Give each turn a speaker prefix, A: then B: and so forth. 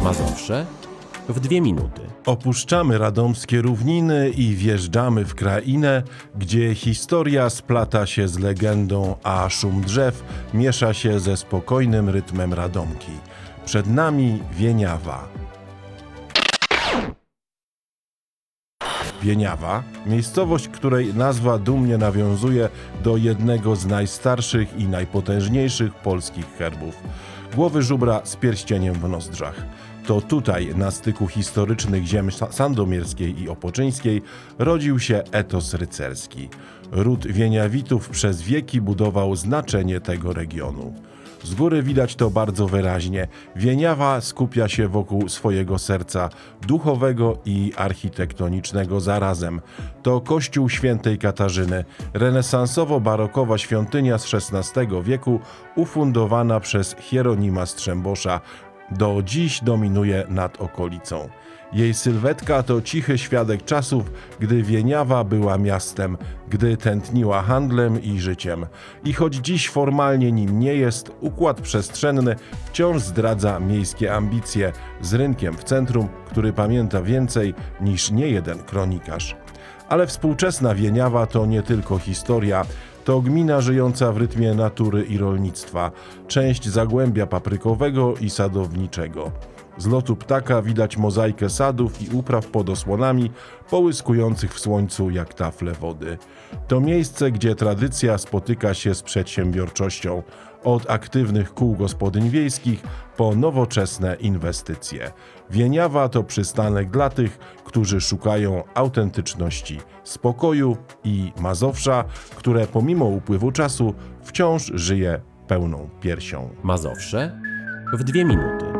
A: Mazowsze w 2 minuty.
B: Opuszczamy radomskie równiny i wjeżdżamy w krainę, gdzie historia splata się z legendą, a szum drzew miesza się ze spokojnym rytmem Radomki. Przed nami Wieniawa. Wieniawa, miejscowość, której nazwa dumnie nawiązuje do jednego z najstarszych i najpotężniejszych polskich herbów – głowy żubra z pierścieniem w nozdrzach. To tutaj, na styku historycznych ziem sandomierskiej i opoczyńskiej, rodził się etos rycerski. Ród Wieniawitów przez wieki budował znaczenie tego regionu. Z góry widać to bardzo wyraźnie. Wieniawa skupia się wokół swojego serca duchowego i architektonicznego zarazem. To kościół świętej Katarzyny, renesansowo-barokowa świątynia z XVI wieku, ufundowana przez Hieronima Strzembosza. Do dziś dominuje nad okolicą. Jej sylwetka to cichy świadek czasów, gdy Wieniawa była miastem, gdy tętniła handlem i życiem. I choć dziś formalnie nim nie jest, układ przestrzenny wciąż zdradza miejskie ambicje, z rynkiem w centrum, który pamięta więcej niż niejeden kronikarz. Ale współczesna Wieniawa to nie tylko historia, to gmina żyjąca w rytmie natury i rolnictwa, część zagłębia paprykowego i sadowniczego. Z lotu ptaka widać mozaikę sadów i upraw pod osłonami, połyskujących w słońcu jak tafle wody. To miejsce, gdzie tradycja spotyka się z przedsiębiorczością, od aktywnych kół gospodyń wiejskich po nowoczesne inwestycje. Wieniawa to przystanek dla tych, którzy szukają autentyczności, spokoju i Mazowsza, które pomimo upływu czasu wciąż żyje pełną piersią.
A: Mazowsze w 2 minuty.